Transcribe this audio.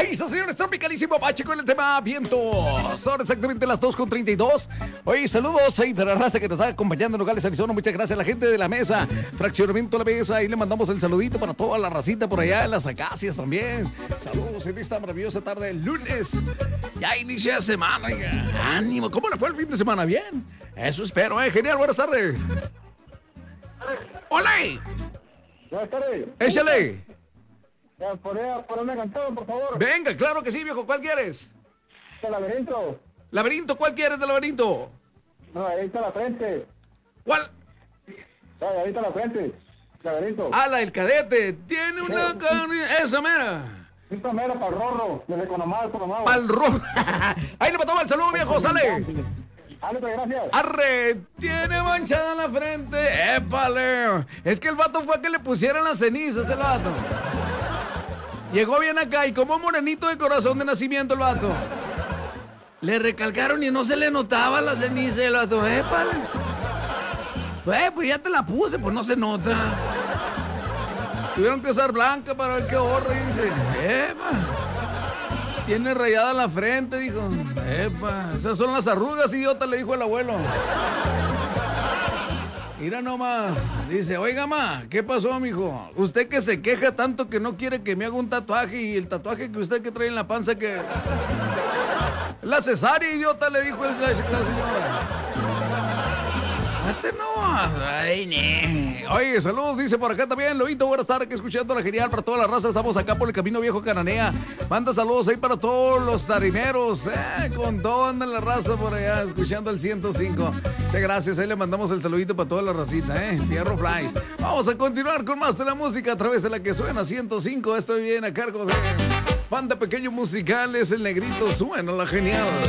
Ahí está, señores, tropicalísimo Apache con el tema viento. Son exactamente las 2:32. Oye, saludos ahí para la raza que nos está acompañando en Nogales, Arizona. Muchas gracias a la gente de la mesa, Fraccionamiento La Mesa. Ahí le mandamos el saludito para toda la racita por allá en las acacias también. Saludos en esta maravillosa tarde del lunes. Ya inicia la semana, oiga. Ánimo, ¿cómo le fue el fin de semana? Bien. Eso espero, genial, buenas tardes. ¡Hola! Buenas tardes. Échale. Por una canción, por favor. Venga, claro que sí, viejo. ¿Cuál quieres? El laberinto. Laberinto, ¿cuál quieres del laberinto? No, ahí está la frente. ¿Cuál? Ahí está la frente. Laberinto. Ah, la del cadete. Tiene una... Esa mera. Esta mera para el rorro. Desde Conomado, Conomado. Pa'l rojo. Ahí le matamos el saludo, viejo. Sale. Ándale, gracias. Arre, tiene manchada en la frente. ¡Épale! Es que el vato fue a que le pusieran las cenizas, el vato. Llegó bien acá y como morenito de corazón de nacimiento el vato. Le recalcaron y no se le notaba la ceniza el vato. ¡Épale! Pues ya te la puse, pues no se nota. Tuvieron que usar blanca para ver qué ahorre. Dice, ¡epa! Tiene rayada la frente, dijo. ¡Epa! Esas son las arrugas, idiota, le dijo el abuelo. Mira nomás. Dice, oiga, ma, ¿qué pasó, mijo? Usted que se queja tanto que no quiere que me haga un tatuaje y el tatuaje que usted que trae en la panza que... La cesárea, idiota, le dijo la señora. Ay, ne. Oye, saludos, dice por acá también Lobito, buenas tardes, que escuchando la genial para toda la raza, estamos acá por el Camino Viejo Cananea. Manda saludos ahí para todos los tarimeros, con todo anda la raza por allá, escuchando el 105. Muchas gracias, ahí le mandamos el saludito para toda la racita, Fierro Flies. Vamos a continuar con más de la música a través de la que suena 105. Estoy bien a cargo de Panda Pequeño Musicales, el negrito suena la genial.